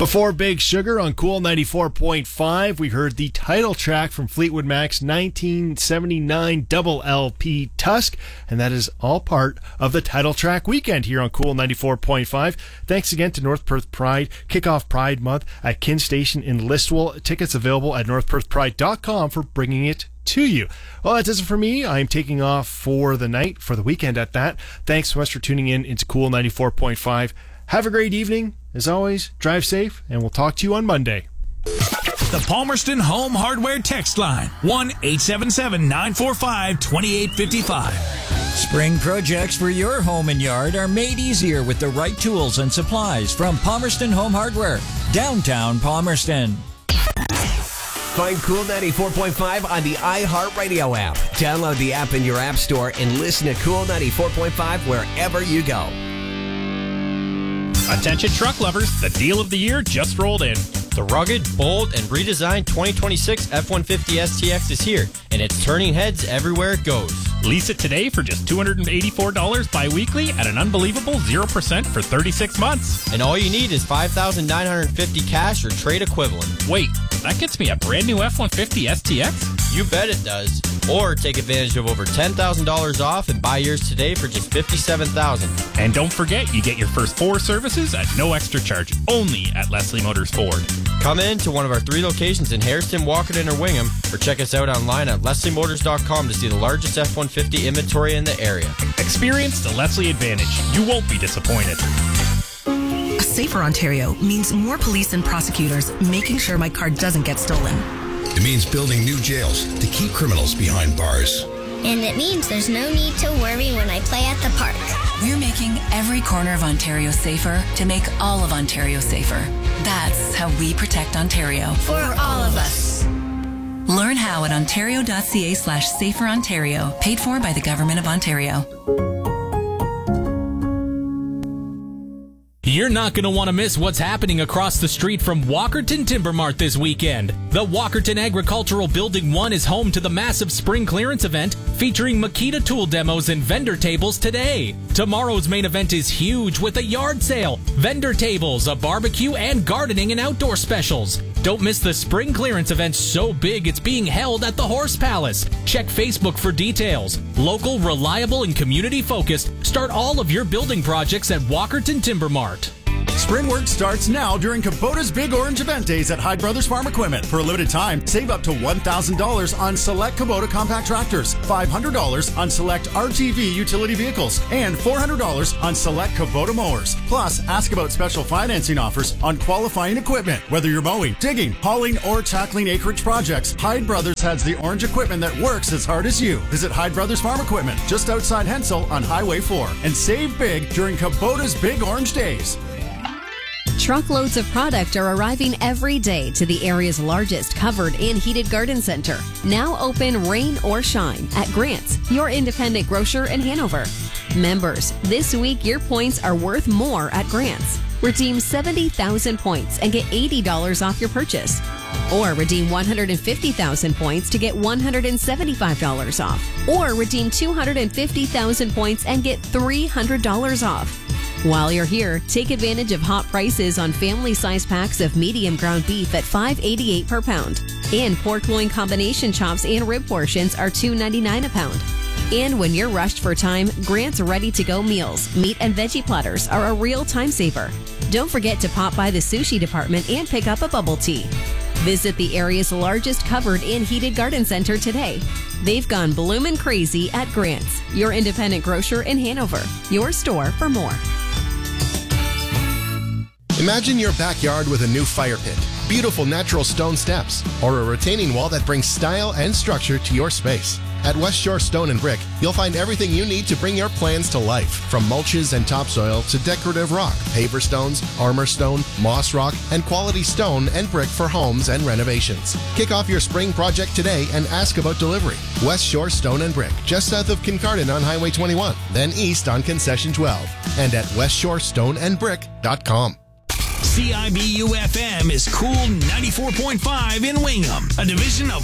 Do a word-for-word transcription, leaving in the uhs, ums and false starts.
Before Big Sugar on Cool ninety-four point five, we heard the title track from Fleetwood Mac's nineteen seventy-nine double L P Tusk, and that is all part of the title track weekend here on Cool ninety-four point five. Thanks again to North Perth Pride. Kick off Pride Month at Kin Station in Listowel. Tickets available at north perth pride dot com for bringing it to you. Well, that does it for me. I'm taking off for the night, for the weekend at that. Thanks so much for tuning in into Cool ninety-four point five. Have a great evening. As always, drive safe, and we'll talk to you on Monday. The Palmerston Home Hardware text line, one eight seven seven, nine four five, two eight five five. Spring projects for your home and yard are made easier with the right tools and supplies from Palmerston Home Hardware, downtown Palmerston. Find Cool ninety-four point five on the iHeartRadio app. Download the app in your app store and listen to Cool ninety-four point five wherever you go. Attention truck lovers, the deal of the year just rolled in. The rugged, bold, and redesigned twenty twenty-six F one fifty S T X is here, and it's turning heads everywhere it goes. Lease it today for just two hundred eighty-four dollars bi-weekly at an unbelievable zero percent for thirty-six months. And all you need is five thousand nine hundred fifty dollars cash or trade equivalent. Wait, that gets me a brand new F one fifty S T X? You bet it does. Or take advantage of over ten thousand dollars off and buy yours today for just fifty-seven thousand dollars. And don't forget, you get your first four services at no extra charge, only at Leslie Motors Ford. Come in to one of our three locations in Hairston, Walkerton, or Wingham, or check us out online at leslie motors dot com to see the largest F one fifty inventory in the area. Experience the Leslie advantage. You won't be disappointed. A safer Ontario means more police and prosecutors making sure my car doesn't get stolen. It means building new jails to keep criminals behind bars. And it means there's no need to worry when I play at the park. We're making every corner of Ontario safer to make all of Ontario safer. That's how we protect Ontario. For all of us. Learn how at ontario.ca slash safer Ontario. Paid for by the Government of Ontario. You're not going to want to miss what's happening across the street from Walkerton Timber Mart this weekend. The Walkerton Agricultural Building one is home to the massive spring clearance event featuring Makita tool demos and vendor tables today. Tomorrow's main event is huge with a yard sale, vendor tables, a barbecue, and gardening and outdoor specials. Don't miss the spring clearance event so big it's being held at the Horse Palace. Check Facebook for details. Local, reliable, and community focused. Start all of your building projects at Walkerton Timber Mart. Spring work starts now during Kubota's Big Orange Event Days at Hyde Brothers Farm Equipment. For a limited time, save up to one thousand dollars on select Kubota compact tractors, five hundred dollars on select R T V utility vehicles, and four hundred dollars on select Kubota mowers. Plus, ask about special financing offers on qualifying equipment. Whether you're mowing, digging, hauling, or tackling acreage projects, Hyde Brothers has the orange equipment that works as hard as you. Visit Hyde Brothers Farm Equipment just outside Hensel on Highway four and save big during Kubota's Big Orange Days. Truckloads of product are arriving every day to the area's largest covered and heated garden center. Now open rain or shine at Grant's, your independent grocer in Hanover. Members, this week your points are worth more at Grant's. Redeem seventy thousand points and get eighty dollars off your purchase. Or redeem one hundred fifty thousand points to get one hundred seventy-five dollars off. Or redeem two hundred fifty thousand points and get three hundred dollars off. While you're here, take advantage of hot prices on family-size packs of medium ground beef at five dollars and eighty-eight cents per pound. And pork loin combination chops and rib portions are two dollars and ninety-nine cents a pound. And when you're rushed for time, Grant's ready-to-go meals, meat and veggie platters are a real time saver. Don't forget to pop by the sushi department and pick up a bubble tea. Visit the area's largest covered and heated garden center today. They've gone bloomin' crazy at Grant's, your independent grocer in Hanover. Your store for more. Imagine your backyard with a new fire pit, beautiful natural stone steps, or a retaining wall that brings style and structure to your space. At West Shore Stone and Brick, you'll find everything you need to bring your plans to life, from mulches and topsoil to decorative rock, paver stones, armor stone, moss rock, and quality stone and brick for homes and renovations. Kick off your spring project today and ask about delivery. West Shore Stone and Brick, just south of Kincardine on Highway twenty-one, then east on Concession twelve, and at west shore stone and brick dot com. C I B U F M is Cool ninety-four point five in Wingham, a division of